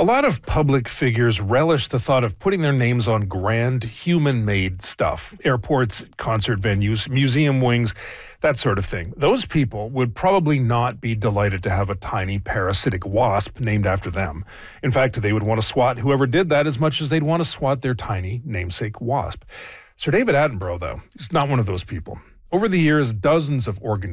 A lot of public figures relish the thought of putting their names on grand, human-made stuff. Airports, concert venues, museum wings, that sort of thing. Those people would probably not be delighted to have a tiny parasitic wasp named after them. In fact, they would want to swat whoever did that as much as they'd want to swat their tiny namesake wasp. Sir David Attenborough, though, is not one of those people. Over the years, dozens of organizations